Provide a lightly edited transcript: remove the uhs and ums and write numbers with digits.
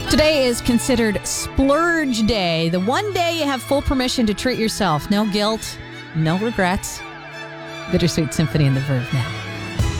Today is considered Splurge Day, the one day you have full permission to treat yourself. No guilt, no regrets. Bittersweet Symphony in the Verve now.